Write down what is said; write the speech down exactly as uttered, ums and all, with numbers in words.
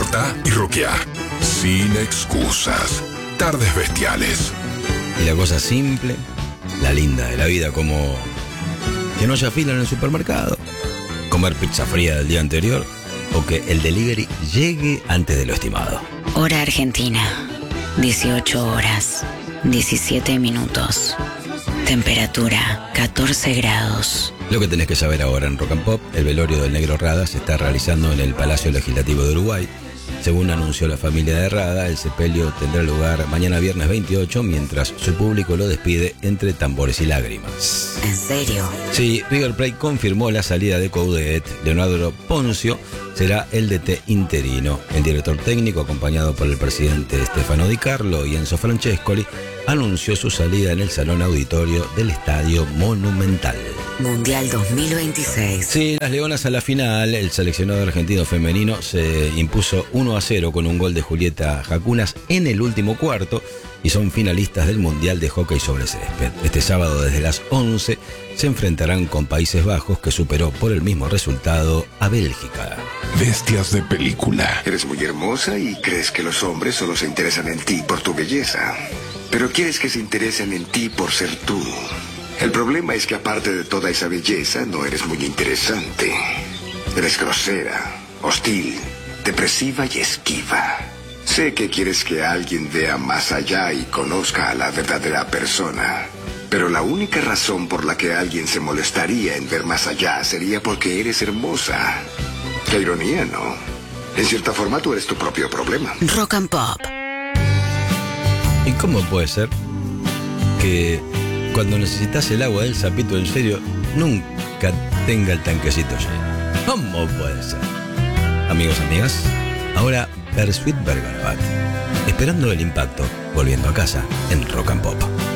corta y roquea. Sin excusas. Tardes bestiales. Y la cosa simple, la linda de la vida, como que no haya fila en el supermercado, comer pizza fría del día anterior o que el delivery llegue antes de lo estimado. Hora Argentina, dieciocho horas, diecisiete minutos. Temperatura, catorce grados. Lo que tenés que saber ahora en Rock and Pop: el velorio del Negro Rada se está realizando en el Palacio Legislativo de Uruguay. Según anunció la familia de Rada, el sepelio tendrá lugar mañana viernes veintiocho, mientras su público lo despide entre tambores y lágrimas. ¿En serio? Sí, River Plate confirmó la salida de Coudet. Leonardo Poncio será el D T interino. El director técnico, acompañado por el presidente Stefano Di Carlo y Enzo Francescoli, anunció su salida en el salón auditorio del Estadio Monumental. Mundial dos mil veintiséis. Sí, las Leonas a la final. El seleccionado argentino femenino se impuso uno a cero con un gol de Julieta Jacunas en el último cuarto y son finalistas del Mundial de Hockey sobre Césped. Este sábado desde las once se enfrentarán con Países Bajos, que superó por el mismo resultado a Bélgica. Bestias de película. Eres muy hermosa y crees que los hombres solo se interesan en ti por tu belleza. Pero quieres que se interesen en ti por ser tú. El problema es que aparte de toda esa belleza, no eres muy interesante. Eres grosera, hostil, depresiva y esquiva. Sé que quieres que alguien vea más allá y conozca a la verdadera persona. Pero la única razón por la que alguien se molestaría en ver más allá sería porque eres hermosa. Qué ironía, ¿no? En cierta forma, tú eres tu propio problema. Rock and Pop. ¿Y cómo puede ser que cuando necesitas el agua del sapito en serio nunca tenga el tanquecito lleno? ¿Cómo puede ser? Amigos, amigas, ahora Bersuit Vergarabat, esperando el impacto, volviendo a casa en Rock and Pop.